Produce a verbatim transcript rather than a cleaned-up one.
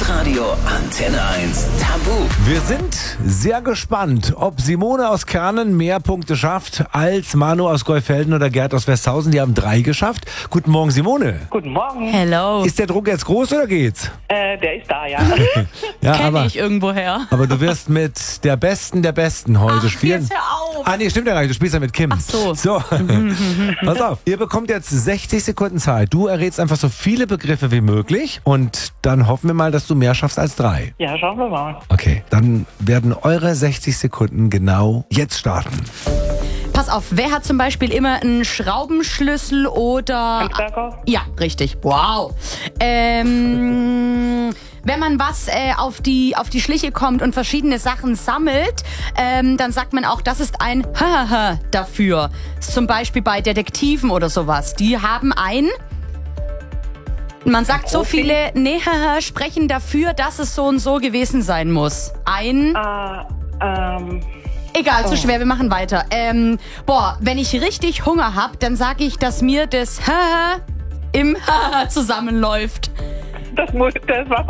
Hitradio Antenne eins Tabu. Wir sind sehr gespannt, ob Simone aus Kernen mehr Punkte schafft als Manu aus Golfelden oder Gerd aus Westhausen. Die haben drei geschafft. Guten Morgen, Simone. Guten Morgen. Hello. Ist der Druck jetzt groß oder geht's? Äh, der ist da, ja. Ja, Kenn aber, ich irgendwoher. aber du wirst mit der Besten der Besten heute Ach, spielen. jetzt hör auf. Ah, nee, stimmt ja gar nicht. Du spielst ja mit Kim. Ach so. So, pass auf. Ihr bekommt jetzt sechzig Sekunden Zeit. Du errätst einfach so viele Begriffe wie möglich und dann hoffen wir mal, dass du mehr schaffst als drei. Ja, schauen wir mal. Okay, dann werden eure sechzig Sekunden genau jetzt starten. Pass auf, wer hat zum Beispiel immer einen Schraubenschlüssel oder... Handwerker? Ja, richtig. Wow. Ähm... Wenn man was äh, auf die auf die Schliche kommt und verschiedene Sachen sammelt, ähm, dann sagt man auch, das ist ein Hahaha dafür. Zum Beispiel bei Detektiven oder sowas. Die haben ein... Man sagt so viele, nee, haha, sprechen dafür, dass es so und so gewesen sein muss. Ein... Äh, ähm... Egal, zu schwer, wir machen weiter. Ähm, boah, wenn ich richtig Hunger hab, dann sage ich, dass mir das Haha im Haha zusammenläuft. Das, muss, das war